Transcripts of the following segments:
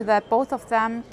that both of them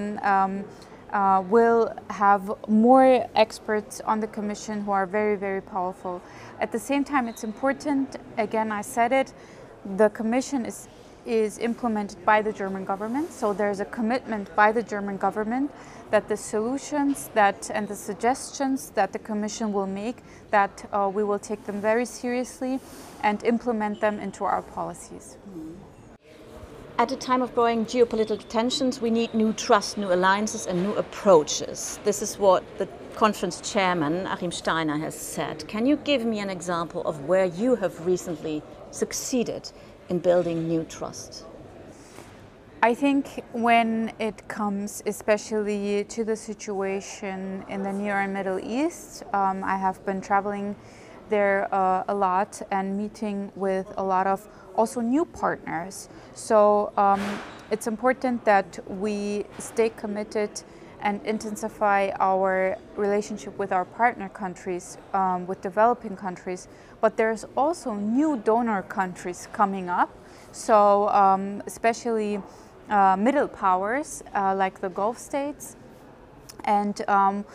will have more experts on the Commission who are very, very powerful. At the same time, it's important, again, I said it, the Commission is implemented by the German government, so there's a commitment by the German government that the solutions and the suggestions that the Commission will make, that we will take them very seriously and implement them into our policies. At a time of growing geopolitical tensions, we need new trust, new alliances and new approaches. This is what the conference chairman, Achim Steiner, has said. Can you give me an example of where you have recently succeeded in building new trust? I think when it comes especially to the situation in the Near and Middle East, I have been traveling there a lot and meeting with a lot of also new partners. So it's important that we stay committed and intensify our relationship with our partner countries, with developing countries. But there's also new donor countries coming up. So especially middle powers like the Gulf states. And I'm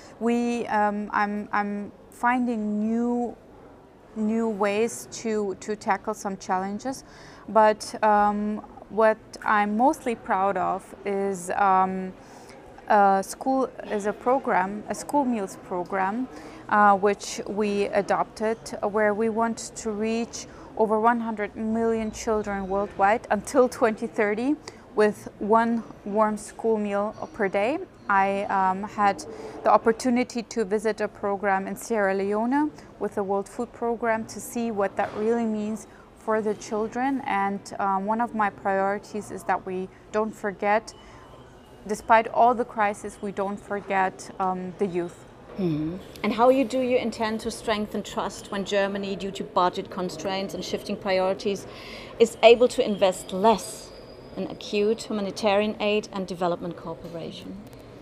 finding new ways to tackle some challenges, but what I'm mostly proud of is a school meals program, which we adopted, where we want to reach over 100 million children worldwide until 2030 with one warm school meal per day. I had the opportunity to visit a program in Sierra Leone with the World Food Program to see what that really means for the children. And one of my priorities is that we don't forget, despite all the crises, we don't forget the youth. And how do you intend to strengthen trust when Germany, due to budget constraints and shifting priorities, is able to invest less in acute humanitarian aid and development cooperation?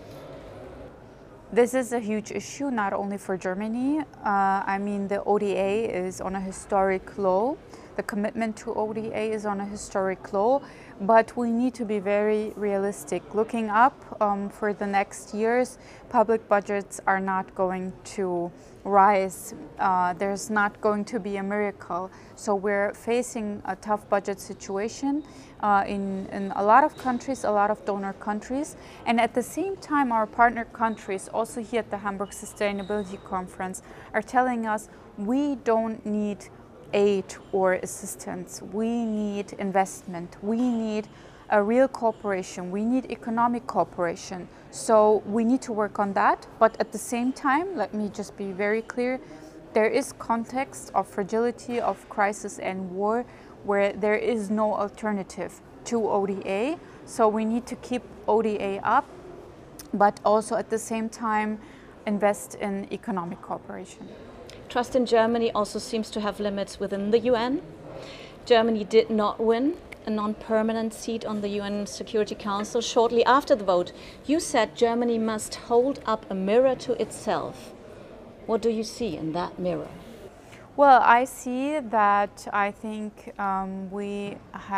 This is a huge issue, not only for Germany. I mean, the ODA is on a historic low. The commitment to ODA is on a historic low, but we need to be very realistic. Looking up for the next years, public budgets are not going to rise. There's not going to be a miracle. So we're facing a tough budget situation in a lot of countries, a lot of donor countries. And at the same time, our partner countries, also here at the Hamburg Sustainability Conference, are telling us we don't need aid or assistance. We need investment. We need a real cooperation. We need economic cooperation. So we need to work on that. But at the same time, let me just be very clear, there is context of fragility, of crisis and war, where there is no alternative to ODA. So we need to keep ODA up, but also at the same time invest in economic cooperation. Trust in Germany also seems to have limits within the UN. Germany did not win a non-permanent seat on the UN Security Council. Shortly after the vote, you said Germany must hold up a mirror to itself. What do you see in that mirror? Well, I see that I think we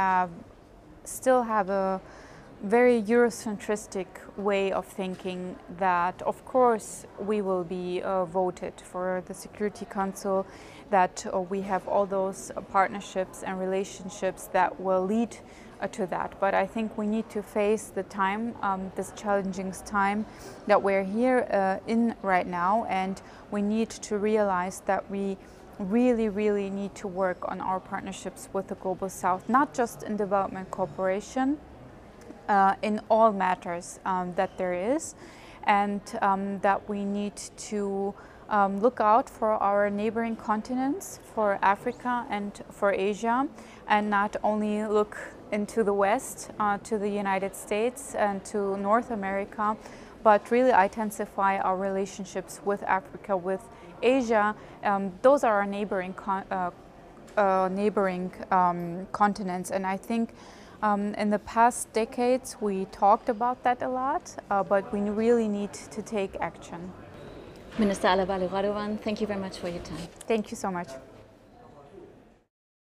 still have a very Eurocentristic way of thinking, that of course we will be voted for the Security Council, that we have all those partnerships and relationships that will lead to that. But I think we need to face the time, this challenging time that we're here in right now, and we need to realize that we really need to work on our partnerships with the Global South, not just in development cooperation, in all matters that there is, and that we need to look out for our neighboring continents, for Africa and for Asia, and not only look into the West, to the United States and to North America, but really intensify our relationships with Africa, with Asia. Those are our neighboring continents, and I think in the past decades we talked about that a lot, but we really need to take action. Minister Alevalo Radovan, thank you very much for your time. Thank you so much.